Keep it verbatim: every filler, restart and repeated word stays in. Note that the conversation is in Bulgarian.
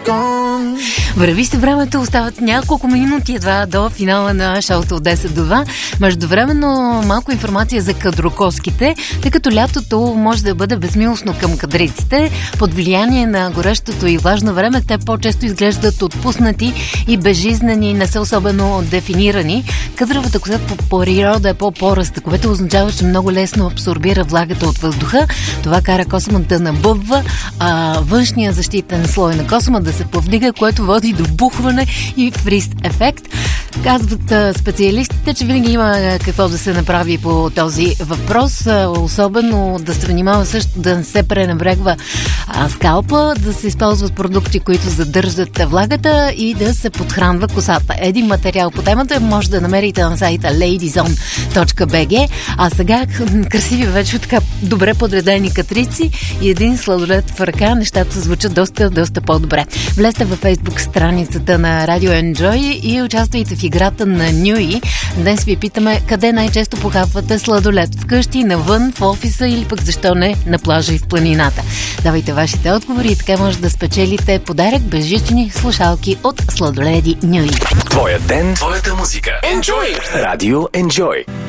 Върви се времето, остават няколко минути едва до финала на шоуто от десет до два. Междувременно малко информация за кадрокоските, тъй като лятото може да бъде безмилостно към кадриците. Под влияние на горещото и влажно време те по-често изглеждат отпуснати и безжизнени, не са особено дефинирани. Кадровата коса по природа е по-пораста, което означава, че много лесно абсорбира влагата от въздуха. Това кара косъма да набъбва, а външния защитен слой на косъма да се повдига, което води до бухване и фриз ефект. Казват специалистите, че винаги има какво да се направи по този въпрос, особено да се внимава също да не се пренебрегва скалпа, да се използват продукти, които задържат влагата и да се подхранва косата. Един материал по темата може да намерите на сайта ladies on точка би джи. А сега красиви вече така добре подредени катрици и един сладолед в ръка, нещата звучат доста, доста по-добре. Влезте във Facebook страницата на Radio Enjoy и участвайте в играта на Нюи. Днес ви питаме къде най-често похапвате сладолед. Вкъщи, навън, в офиса или пък защо не на плажа и в планината. Давайте вашите отговори и така може да спечелите подарък безжични слушалки от сладоледи Нюи. Твоя ден, твоята музика. Enjoy! Radio Enjoy.